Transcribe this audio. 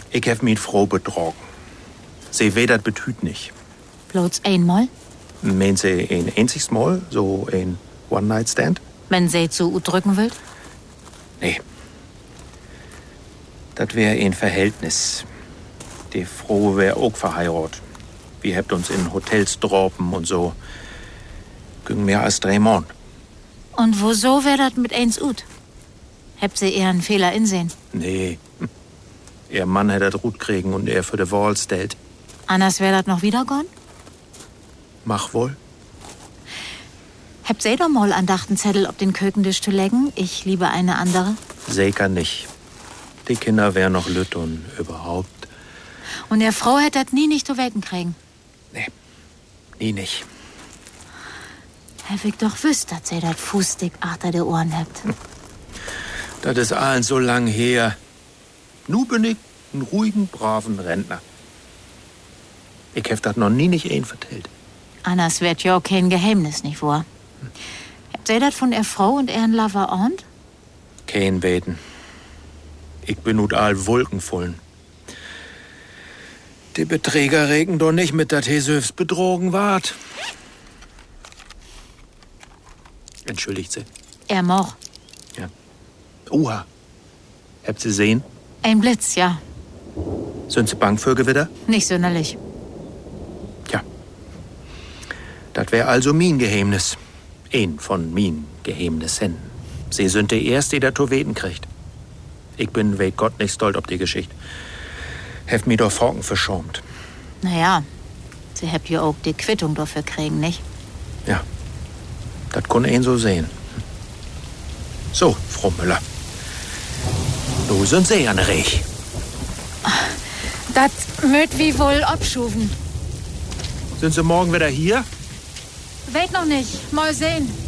Ich hab mich Frau betrogen. Sie wedert betüt nicht. Bloß einmal? Meint sie ein einziges Mal, so ein One-Night-Stand? Wenn sie zu ut drücken will? Nee. Das wär ein Verhältnis. Die Frau wär auch verheiratet. Wir habt uns in Hotels droppen und so. Ging mehr als 3 Monate. Und wieso wär das mit eins ut? Habt sie eher einen Fehler insehen? Nee. Ihr Mann hätt das Rut kriegen und er für de Wahl stellt. Anders wär das noch wieder gone? Mach wohl. Habt sie doch mal andacht, einen Zettel auf den Kökentisch zu legen? Ich liebe eine andere. Sicher nicht. Die Kinder wär noch lütt und überhaupt. Und der Frau hätt das nie nicht zu wecken kriegen. Nee, nie nicht. Hab ich doch wüsst, dass sie das Fußdick achter de Ohren habt. Das ist allen so lang her. Nu bin ich ein ruhigen, braven Rentner. Ich hab das noch nie nicht ein vertellt. Anders wird ja kein Geheimnis, nicht wahr? Habt sie das von der Frau und ihren Lover ahnt? Kein Beten. Ich bin nut all wolkenvollen. Die Beträger regen doch nicht mit, dass he selbst betrogen ward. Entschuldigt sie. Er moch. Ja. Uha. Habt sie sehen? Ein Blitz, ja. Sind sie bang für Gewitter? Nicht sonderlich. Ja. Das wär also mein Geheimnis. Ein von min Geheimnissen. Sie sind der Erste, der Toweten kriegt. Ich bin, weet Gott, nicht stolz auf die Geschichte. Heft mir doch Forken verschäumt. Naja, sie habt ja auch die Quittung dafür kriegen, nicht? Ja. Das kann ein so sehen. So, Frau Müller. Du sind sehr anreg. Das möt wie wohl abschufen. Sind Sie morgen wieder hier? Weet noch nicht. Mal sehen.